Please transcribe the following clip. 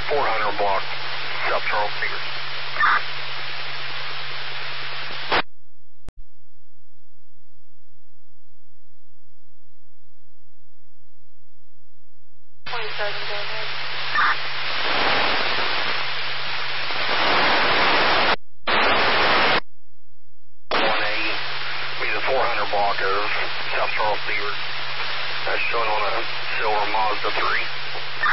400 block, South Charles Sears. Be the 400 block of South Charles Sears. That's showing on a silver Mazda 3.